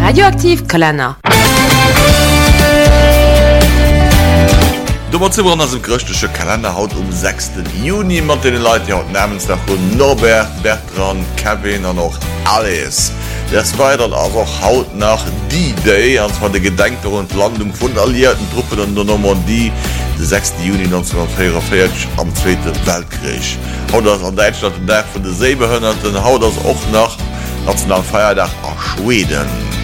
Radioaktiv Kalender. Du zu ass dem christliche Kalender haut 6. Juni mat den Leiit haut Namenstag hun Norbert, Bertrand, Kevin an noch alles. Das weiter also haut nach D-Day, als war de Gedenke und Landung vun alliierten Truppen an der Normandie, den 6. Juni 1944 am Zweiten Weltkrieg. Haut das an Deutschland den Tag von de 700. Haut das auch nach Nationalfeiertag a Schweden.